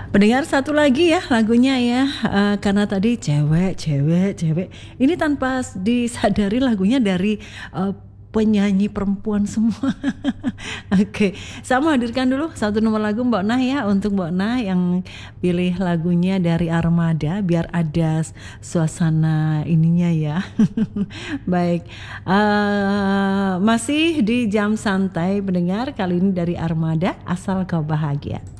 Pendengar satu lagi ya lagunya ya, karena tadi cewek. Ini tanpa disadari lagunya dari penyanyi perempuan semua. Oke, saya mau hadirkan dulu satu nomor lagu Mbak Nah ya, untuk Mbak Nah yang pilih lagunya dari Armada biar ada suasana ininya ya. Baik, masih di jam santai pendengar, kali ini dari Armada, Asal Kau Bahagia.